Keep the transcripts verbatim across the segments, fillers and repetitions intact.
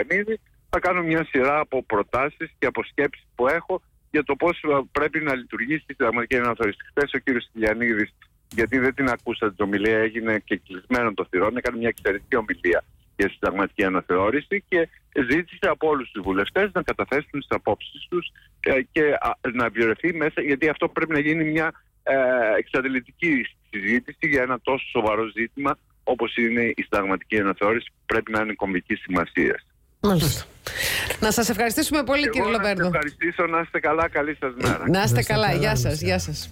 Στυλιανίδη, θα κάνω μια σειρά από προτάσεις και από σκέψεις που έχω για το πώς πρέπει να λειτουργήσει η συνταγματική αναθεώρηση. Χθες ο κύριος Στυλιανίδης, γιατί δεν την ακούσατε την ομιλία, έγινε και κλεισμένο το θυρών, έκανε μια εξαιρετική ομιλία για συνταγματική αναθεώρηση και ζήτησε από όλους τους βουλευτές να καταθέσουν τις απόψεις τους και να βιωρεθεί μέσα, γιατί αυτό πρέπει να γίνει μια εξαντλητική συζήτηση για ένα τόσο σοβαρό ζήτημα όπως είναι η συνταγματική αναθεώρηση, που πρέπει να είναι κομβικής σημασίας. Μάλιστα. Να σας ευχαριστήσουμε πολύ, εγώ, κύριε Λοβέρδο. Να σας ευχαριστήσω, να είστε καλά, καλή σας μέρα. Να είστε καλά, καλά, γεια σας, γεια σας.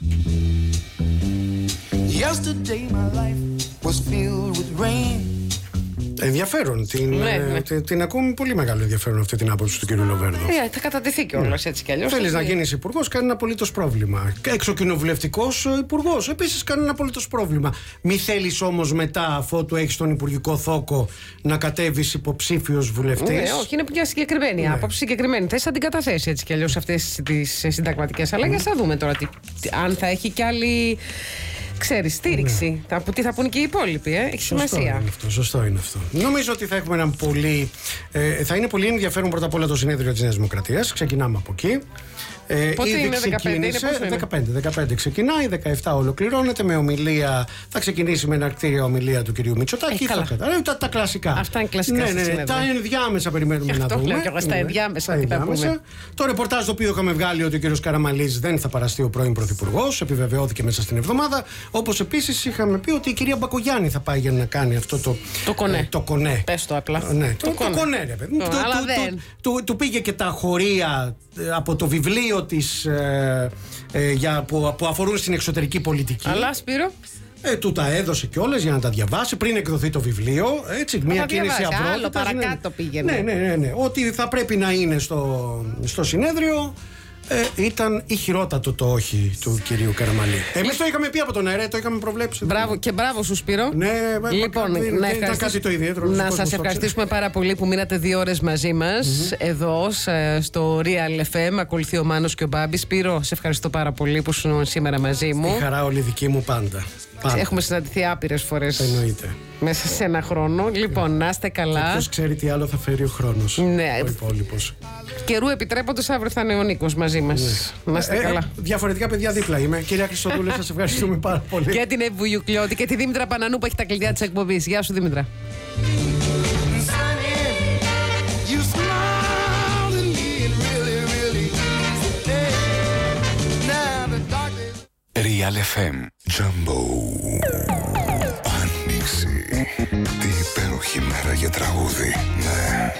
Yesterday my life was filled with rain. Ενδιαφέρον. Την, ναι, ναι. την, την ακούμε πολύ μεγάλο ενδιαφέρον αυτή την άποψη του κ. Λοβέρδο. Yeah, θα κατατεθεί κιόλας, ναι. Έτσι κι αλλιώς. Θέλεις να γίνεις υπουργός, κανένα απολύτως πρόβλημα. Εξοκοινοβουλευτικός υπουργός, επίσης κανένα απολύτως πρόβλημα. Μη θέλεις όμως μετά, αφότου έχεις τον υπουργικό θόκο, να κατέβεις υποψήφιος βουλευτής. Ναι, όχι, είναι μια συγκεκριμένη ναι. άποψη, συγκεκριμένη θέση. Θα την καταθέσει έτσι κι αλλιώς αυτές τις συνταγματικές αλλαγές. Mm. Θα δούμε τώρα τι, αν θα έχει κι άλλη. Ξέρεις, στήριξη. Ναι. Τι θα πούνε και οι υπόλοιποι, ε? Έχει σωστό σημασία. Είναι αυτό, σωστό είναι αυτό. Νομίζω ότι θα έχουμε έναν πολύ. Ε, θα είναι πολύ ενδιαφέρον πρώτα απ' όλα το συνέδριο της Νέας Δημοκρατίας. Ξεκινάμε από εκεί. Ε, Πότε ήδη είναι, δεκαπέντε, είναι, πόσο είναι? δεκαπέντε, δεκαπέντε ξεκινάει, δεκαεπτά ολοκληρώνεται με ομιλία. Θα ξεκινήσει με εναρκτήρια ομιλία του κυρίου Μητσοτάκη. Ε, θα, τα, τα κλασικά. Αυτά είναι κλασικά. Ναι, ναι, ναι, τα ενδιάμεσα περιμένουμε να δούμε. Λέω, στα ενδιάμεσα, τι θα πούμε. Το ρεπορτάζ το οποίο είχαμε βγάλει ότι ο κύριος Καραμανλής δεν θα παραστεί ο πρώην πρωθυπουργός, επιβεβαιώθηκε μέσα στην εβδομάδα. Όπως επίσης είχαμε πει ότι η κυρία Μπακογιάννη θα πάει για να κάνει αυτό το. Το κονέ. Ε, το κονέ. Πες το απλά. Ναι, το, το, το κονέ, ρε παιδί. Του πήγε και τα χωρία από το βιβλίο της ε, ε, για, που, που αφορούν στην εξωτερική πολιτική. Αλλά Σπύρο. Ε, του τα έδωσε κιόλας για να τα διαβάσει πριν εκδοθεί το βιβλίο. Έτσι, θα μια κίνηση αυρότητας. Άλλο παρακάτω ναι, πήγαινε. Ναι, ναι, ναι, ναι. Ότι θα πρέπει να είναι στο, στο συνέδριο. Ε, ήταν ηχηρότατο το όχι του κυρίου Καραμανλή. Εμείς το είχαμε πει από τον αέρα, το είχαμε προβλέψει. Μπράβο και μπράβο σου, Σπύρο. Ναι, λοιπόν, να ήταν κάτι το ιδιαίτερο. Να σας ευχαριστήσουμε πάρα πολύ που μείνατε δύο ώρες μαζί μας mm-hmm. εδώ στο Real εφ εμ. Ακολουθεί ο Μάνος και ο Μπάμπης. Σπύρο, σε ευχαριστώ πάρα πολύ που ήσουν σήμερα μαζί μου. Η χαρά όλη δική μου πάντα. Πάντα. Έχουμε συναντηθεί άπειρες φορές. Εννοείται. Μέσα σε ένα χρόνο. Λοιπόν, να είστε καλά. Ποιος ξέρει τι άλλο θα φέρει ο χρόνος. Ναι. Ο υπόλοιπος. Καιρού επιτρέποντας, αύριο θα είναι ο Νίκος μαζί μας. Ναι. Να είστε ε, καλά. Ε, διαφορετικά παιδιά δίπλα είμαι. Κυρία Χριστοδούλη, σας ευχαριστούμε πάρα πολύ. Και την Εύη Βουγιουκλιώτη και τη Δήμητρα Πανανού που έχει τα κλειδιά της εκπομπής. Γεια σου, Δήμητρα. Real εφ εμ Jumbo. Άνοιξη. Τι υπέροχη μέρα για τραγούδι. Ναι.